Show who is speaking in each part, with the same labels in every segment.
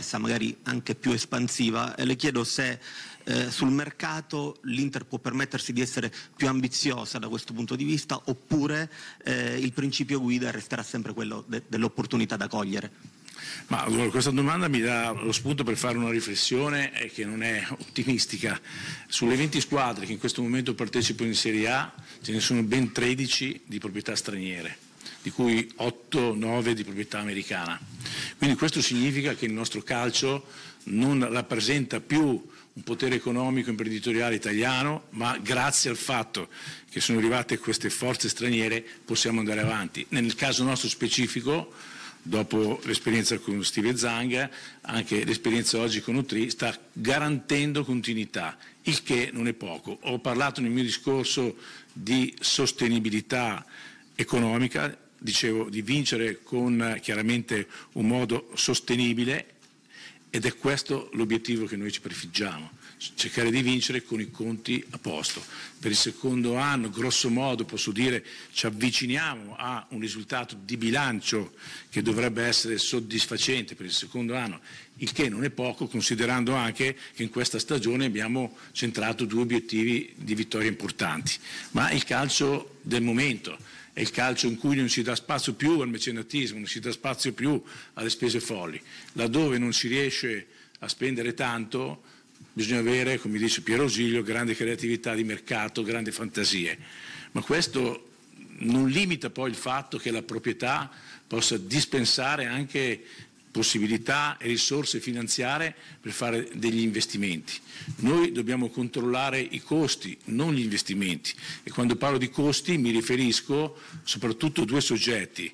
Speaker 1: diversa, magari anche più espansiva. Le chiedo se sul mercato l'Inter può permettersi di essere più ambiziosa da questo punto di vista, oppure il principio guida resterà sempre quello dell'opportunità da cogliere.
Speaker 2: Ma questa domanda mi dà lo spunto per fare una riflessione che non è ottimistica. Sulle 20 squadre che in questo momento partecipano in Serie A ce ne sono ben 13 di proprietà straniere, di cui 8-9 di proprietà americana. Quindi questo significa che il nostro calcio non rappresenta più un potere economico imprenditoriale italiano, ma grazie al fatto che sono arrivate queste forze straniere possiamo andare avanti. Nel caso nostro specifico, dopo l'esperienza con Steve Zang, anche l'esperienza oggi con Utri sta garantendo continuità, il che non è poco. Ho parlato nel mio discorso di sostenibilità economica, dicevo di vincere con chiaramente un modo sostenibile, ed è questo l'obiettivo che noi ci prefiggiamo, cercare di vincere con i conti a posto. Per il secondo anno, grosso modo, posso dire, ci avviciniamo a un risultato di bilancio che dovrebbe essere soddisfacente per il secondo anno, il che non è poco, considerando anche che in questa stagione abbiamo centrato 2 obiettivi di vittoria importanti. Ma il calcio del momento è il calcio in cui non si dà spazio più al mecenatismo, non si dà spazio più alle spese folli. Laddove non si riesce a spendere tanto, bisogna avere, come dice Piero Ausilio, grande creatività di mercato, grandi fantasie. Ma questo non limita poi il fatto che la proprietà possa dispensare anche possibilità e risorse finanziarie per fare degli investimenti. Noi dobbiamo controllare i costi, non gli investimenti, e quando parlo di costi mi riferisco soprattutto a 2 soggetti: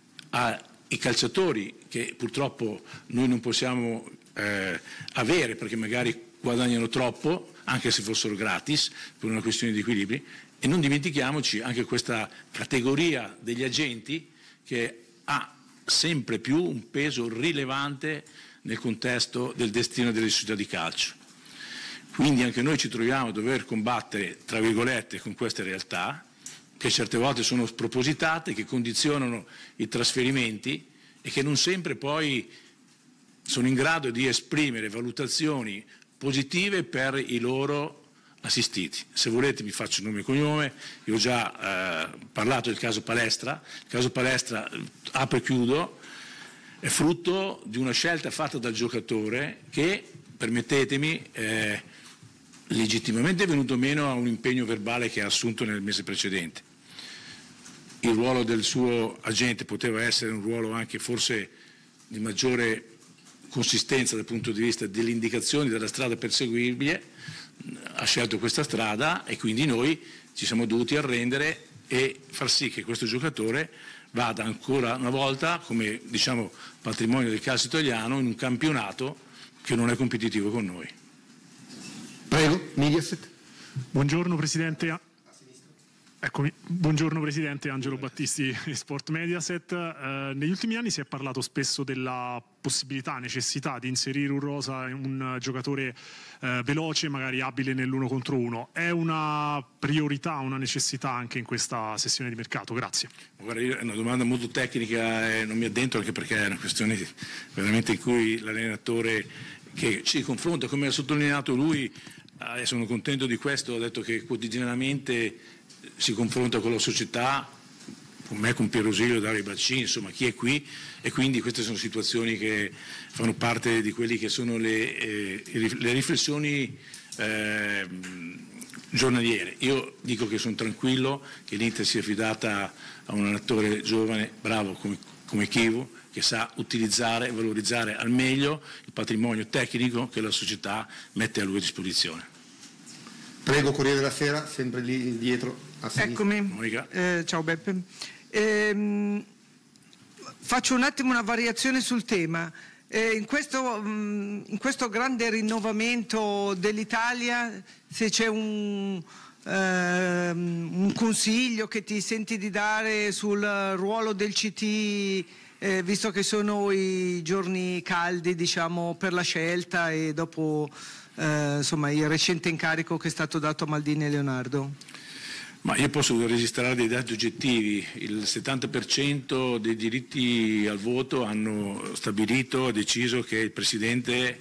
Speaker 2: ai calciatori, che purtroppo noi non possiamo avere perché magari guadagnano troppo, anche se fossero gratis, per una questione di equilibri, e non dimentichiamoci anche questa categoria degli agenti che ha sempre più un peso rilevante nel contesto del destino delle società di calcio. Quindi anche noi ci troviamo a dover combattere, tra virgolette, con queste realtà che certe volte sono spropositate, che condizionano i trasferimenti e che non sempre poi sono in grado di esprimere valutazioni positive per i loro assistiti. Se volete mi faccio nome e cognome, io ho già parlato del caso Palestra. Il caso Palestra, apro e chiudo, è frutto di una scelta fatta dal giocatore che, permettetemi, legittimamente è venuto meno a un impegno verbale che ha assunto nel mese precedente. Il ruolo del suo agente poteva essere un ruolo anche forse di maggiore consistenza dal punto di vista delle indicazioni della strada perseguibile. Ha scelto questa strada e quindi noi ci siamo dovuti arrendere e far sì che questo giocatore vada ancora una volta come, diciamo, patrimonio del calcio italiano in un campionato che non è competitivo con noi.
Speaker 3: Prego, Mediaset.
Speaker 4: Buongiorno Presidente. Eccomi. Buongiorno Presidente, Angelo Battisti, Sport Mediaset. Negli ultimi anni si è parlato spesso della possibilità, necessità di inserire un rosa, un giocatore veloce, magari abile nell'1 contro 1. È una priorità, una necessità anche in questa sessione di mercato? Grazie.
Speaker 2: Guarda, è una domanda molto tecnica e non mi addentro, anche perché è una questione veramente in cui l'allenatore che ci confronta, come ha sottolineato lui, sono contento di questo, ha detto che quotidianamente si confronta con la società, con me, con Piero Ausilio, Dario Baccini, insomma chi è qui, e quindi queste sono situazioni che fanno parte di quelli che sono le riflessioni giornaliere. Io dico che sono tranquillo che l'Inter sia affidata a un allenatore giovane, bravo come Chivu, che sa utilizzare e valorizzare al meglio il patrimonio tecnico che la società mette a lui a disposizione.
Speaker 3: Prego, Corriere della Sera, sempre lì dietro.
Speaker 5: Eccomi, ciao Beppe. Faccio un attimo una variazione sul tema. In questo grande rinnovamento dell'Italia, se c'è un consiglio che ti senti di dare sul ruolo del CT, visto che sono i giorni caldi, diciamo, per la scelta e dopo insomma il recente incarico che è stato dato a Maldini e Leonardo.
Speaker 2: Ma io posso registrare dei dati oggettivi. Il 70% dei diritti al voto hanno stabilito, ha deciso che il Presidente